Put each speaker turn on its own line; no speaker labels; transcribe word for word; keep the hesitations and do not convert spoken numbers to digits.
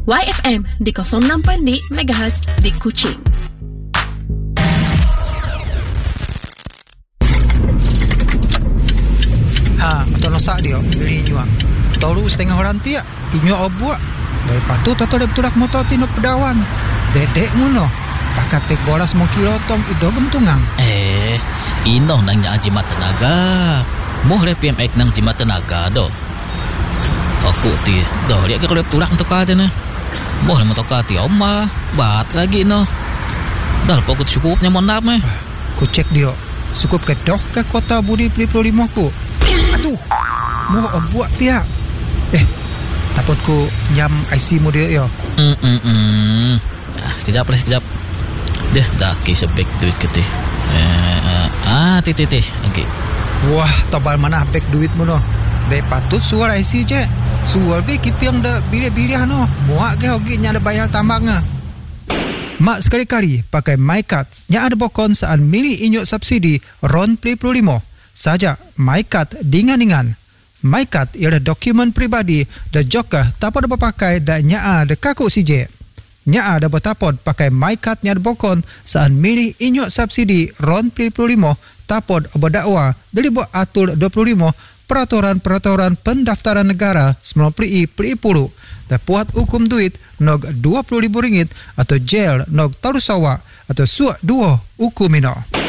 Y F M di kosong enam koma enam megahertz di Kuching.
Ha, atau nosak dia beli inyo. Tahu setengah orang tiak inyo obuak. Dari patu toto lep turak motor tinuk pedawan. Dedek muno. Pakat pek boras mau kilotong idogem tungang.
Eh, ino nang nya jimat tenaga. Moh le P M X nang jimat tenaga do. Aku ti, do lihat ke lep turak untuk kata na. Moh le motor kati oma, bat lagi no. Dah pokok cukupnya mon nap meh.
Ku cek dia. Cukup ke doh ke kota Budi Peri puluh lima ku. Aduh. Moh obuak tiak. Eh, takut ku jam I C mu dia yo.
Hmm hmm hmm. Ah, kejap lah, kejap. Dia dah ke sebek duit ke teh. Eh, ah, teh teh teh. Okey.
Wah, tobal mana bek duit mu no. Be patut suar I C je. Suar be kipiang dah bilih-bilih no. Muak ke hogi nya ada bayar tambangnya. Mak sekali-kali pakai MyCard nya ada bokon saan milih inyo subsidi RON P puluh lima. Saja MyCard dingan-dingan. MyCard ialah dokumen pribadi dan juga tak pada berpakai dan nya ada kaku C J. Nya ada bertapod pakai MyCard nya ada bokon saan milih inyo subsidi RON P puluh lima tapod berdakwa dari buat atur dua puluh lima Peraturan-Peraturan Pendaftaran Negara sembilan puluh I per sepuluh dan puat hukum duit nog dua puluh ribu ringgit atau jail nog tarusawa atau suak dua hukum ino.